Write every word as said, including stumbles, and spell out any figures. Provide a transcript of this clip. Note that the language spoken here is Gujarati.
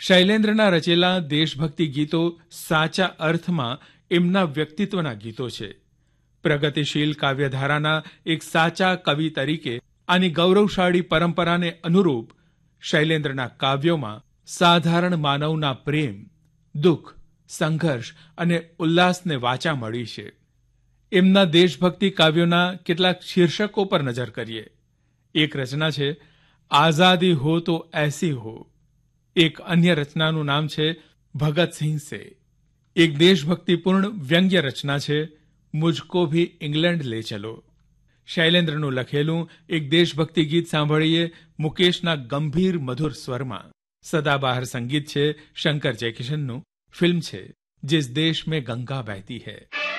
શૈલેન્દ્રના રચેલા દેશભક્તિ ગીતો સાચા અર્થમાં એમના વ્યક્તિત્વના ગીતો છે. પ્રગતિશીલ કાવ્યધારાના એક સાચા કવિ તરીકે આની ગૌરવશાળી પરંપરાને અનુરૂપ શૈલેન્દ્રના કાવ્યોમાં સાધારણ માનવના પ્રેમ, દુઃખ, સંઘર્ષ અને ઉલ્લાસને વાચા મળી છે. એમના દેશભક્તિ કાવ્યોના કેટલાક શીર્ષકો પર નજર કરીએ. એક રચના છે આઝાદી હો તો એસી હો. એક અન્ય રચનાનું નામ છે ભગતસિંહ સે. એક દેશભક્તિપૂર્ણ વ્યંગ્ય રચના છે મુझको भी इंग्लैंड ले चलो. શૈલેન્દ્રનું લખેલું એક દેશભક્તિ ગીત સાંભળીએ મુકેશના ગંભીર મધુર સ્વરમાં. સદાબહાર સંગીત છે શંકર જયકિશનનું. ફિલ્મ છે जिस देश में गंगा बहती है.